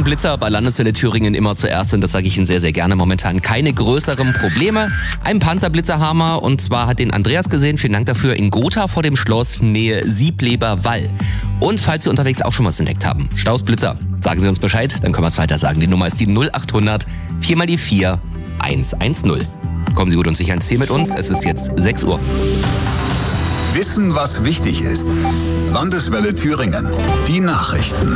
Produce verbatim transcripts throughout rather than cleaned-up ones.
wichtigsten Blitzer bei Landeswelle Thüringen immer zuerst und das sage ich Ihnen sehr, sehr gerne. Momentan keine größeren Probleme. Ein Panzerblitzer haben wir und zwar hat den Andreas gesehen, vielen Dank dafür, in Gotha vor dem Schloss, Nähe Siebleber Wall. Und falls Sie unterwegs auch schon was entdeckt haben, Stausblitzer, sagen Sie uns Bescheid, dann können wir es weiter sagen. Die Nummer ist die null acht hundert vier mal die vier eins eins null. Kommen Sie gut und sicher ins Ziel mit uns, es ist jetzt sechs Uhr. Wissen, was wichtig ist. Landeswelle Thüringen. Die Nachrichten.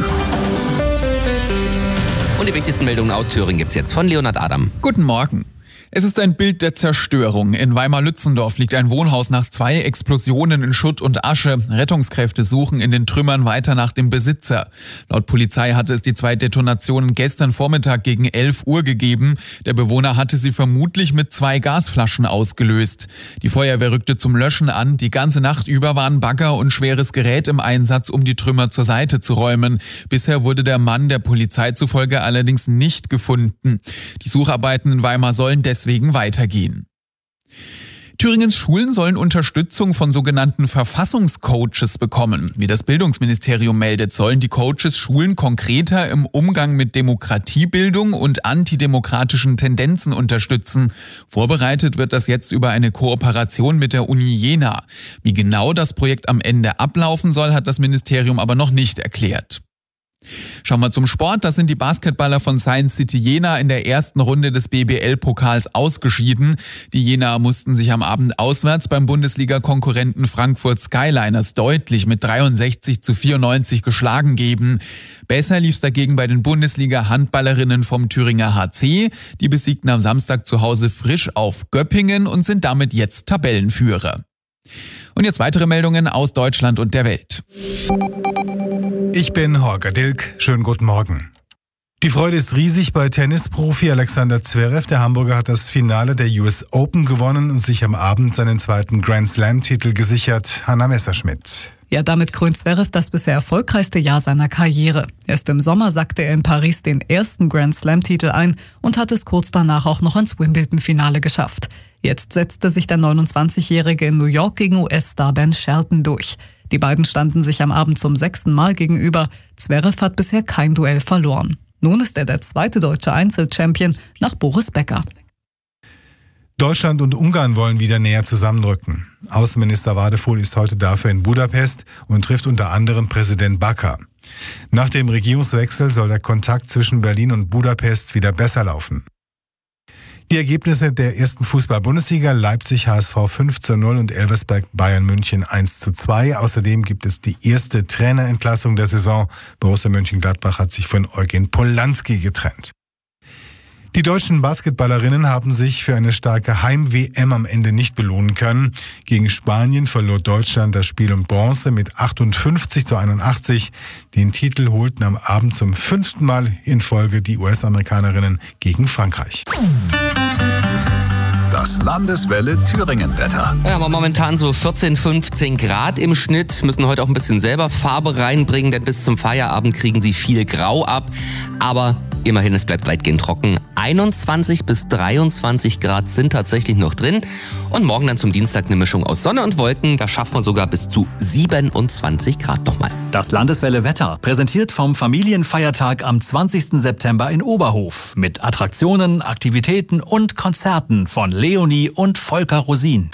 Und die wichtigsten Meldungen aus Thüringen gibt's jetzt von Leonhard Adam. Guten Morgen. Es ist ein Bild der Zerstörung. In Weimar-Lützendorf liegt ein Wohnhaus nach zwei Explosionen in Schutt und Asche. Rettungskräfte suchen in den Trümmern weiter nach dem Besitzer. Laut Polizei hatte es die zwei Detonationen gestern Vormittag gegen elf Uhr gegeben. Der Bewohner hatte sie vermutlich mit zwei Gasflaschen ausgelöst. Die Feuerwehr rückte zum Löschen an. Die ganze Nacht über waren Bagger und schweres Gerät im Einsatz, um die Trümmer zur Seite zu räumen. Bisher wurde der Mann der Polizei zufolge allerdings nicht gefunden. Die Sucharbeiten in Weimar sollen deswegen deswegen weitergehen. Thüringens Schulen sollen Unterstützung von sogenannten Verfassungscoaches bekommen. Wie das Bildungsministerium meldet, sollen die Coaches Schulen konkreter im Umgang mit Demokratiebildung und antidemokratischen Tendenzen unterstützen. Vorbereitet wird das jetzt über eine Kooperation mit der Uni Jena. Wie genau das Projekt am Ende ablaufen soll, hat das Ministerium aber noch nicht erklärt. Schauen wir zum Sport. Das sind die Basketballer von Science City Jena in der ersten Runde des B B L-Pokals ausgeschieden. Die Jenaer mussten sich am Abend auswärts beim Bundesliga-Konkurrenten Frankfurt Skyliners deutlich mit dreiundsechzig zu vierundneunzig geschlagen geben. Besser lief's dagegen bei den Bundesliga-Handballerinnen vom Thüringer H C. Die besiegten am Samstag zu Hause Frisch auf Göppingen und sind damit jetzt Tabellenführer. Und jetzt weitere Meldungen aus Deutschland und der Welt. Ich bin Holger Dilk. Schönen guten Morgen. Die Freude ist riesig bei Tennisprofi Alexander Zverev. Der Hamburger hat das Finale der U S Open gewonnen und sich am Abend seinen zweiten Grand Slam-Titel gesichert. Hanna Messerschmidt. Ja, damit krönt Zverev das bisher erfolgreichste Jahr seiner Karriere. Erst im Sommer sackte er in Paris den ersten Grand Slam-Titel ein und hat es kurz danach auch noch ins Wimbledon-Finale geschafft. Jetzt setzte sich der neunundzwanzigjährige in New York gegen U S-Star Ben Shelton durch. Die beiden standen sich am Abend zum sechsten Mal gegenüber. Zverev hat bisher kein Duell verloren. Nun ist er der zweite deutsche Einzelchampion nach Boris Becker. Deutschland und Ungarn wollen wieder näher zusammenrücken. Außenminister Wadefuhl ist heute dafür in Budapest und trifft unter anderem Präsident Bakar. Nach dem Regierungswechsel soll der Kontakt zwischen Berlin und Budapest wieder besser laufen. Die Ergebnisse der ersten Fußball-Bundesliga: Leipzig H S V fünf zu null und Elversberg Bayern München eins zu zwei. Außerdem gibt es die erste Trainerentlassung der Saison. Borussia Mönchengladbach hat sich von Eugen Polanski getrennt. Die deutschen Basketballerinnen haben sich für eine starke Heim-W M am Ende nicht belohnen können. Gegen Spanien verlor Deutschland das Spiel um Bronze mit achtundfünfzig zu einundachtzig. Den Titel holten am Abend zum fünften Mal in Folge die U S-Amerikanerinnen gegen Frankreich. Das Landeswelle Thüringen-Wetter. Ja, aber momentan so vierzehn, fünfzehn Grad im Schnitt. Müssen heute auch ein bisschen selber Farbe reinbringen, denn bis zum Feierabend kriegen sie viel Grau ab. Aber immerhin, es bleibt weitgehend trocken. einundzwanzig bis dreiundzwanzig Grad sind tatsächlich noch drin. Und morgen dann zum Dienstag eine Mischung aus Sonne und Wolken. Da schafft man sogar bis zu siebenundzwanzig Grad nochmal. Das Landeswelle Wetter, präsentiert vom Familienfeiertag am zwanzigsten September in Oberhof. Mit Attraktionen, Aktivitäten und Konzerten von Leonie und Volker Rosin.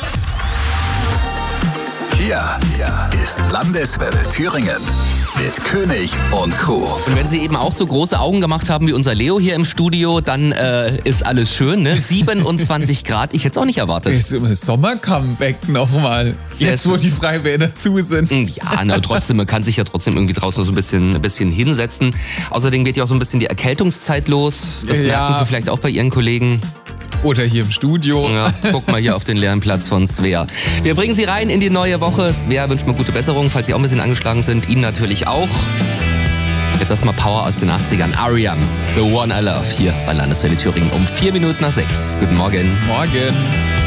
Hier, hier ist Landeswelle Thüringen mit König und Co. Und wenn Sie eben auch so große Augen gemacht haben wie unser Leo hier im Studio, dann äh, ist alles schön, ne? siebenundzwanzig Grad, ich hätte es auch nicht erwartet. Sommer-Comeback nochmal. Jetzt, wo die Freibäder zu sind. Ja, na, trotzdem, man kann sich ja trotzdem irgendwie draußen so ein bisschen, ein bisschen hinsetzen. Außerdem geht ja auch so ein bisschen die Erkältungszeit los. Das Ja. merken Sie vielleicht auch bei Ihren Kollegen. Oder hier im Studio. Ja, guck mal hier auf den leeren Platz von Svea. Wir bringen Sie rein in die neue Woche. Svea wünscht mal gute Besserung, falls Sie auch ein bisschen angeschlagen sind. Ihnen natürlich auch. Jetzt erstmal Power aus den achtzigern. R E M, The One I Love, hier bei Landeswelle Thüringen um vier Minuten nach sechs. Guten Morgen. Morgen.